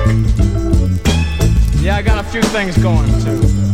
Yeah, I got a few things going too.